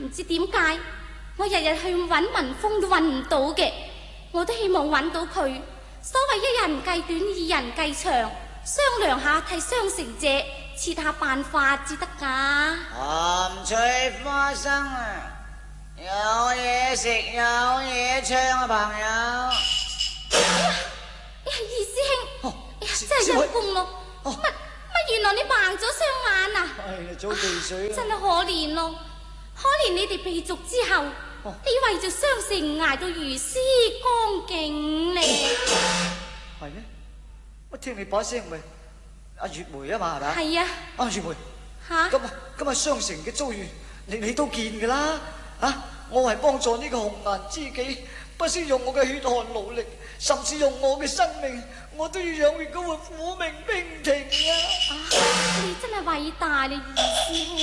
唔知點解，我日日去揾文峰都揾唔到嘅，我都希望揾到佢。所謂一人計短，二人計長，商量下替雙成姐設下辦法至得㗎。 鹹脆花生啊，有嘢食有嘢唱啊，朋友。 二師兄，真係陰公咯！乜原來你盲咗雙眼啊？ 早避水真係可憐咯！可憐你哋被逐之後，你為着雙成捱到如斯光景呢？ 係咩？我聽你把聲咪阿月梅啊嘛，係咪？ 係啊。 月梅。 吓？ 今日雙成嘅遭遇，你都見噶啦。我為幫助呢個紅顏知己，不惜用我嘅血汗勞力，甚至用我嘅生命，我都要養活嗰個苦命娉婷啊！ 你真係偉大啦，二師兄。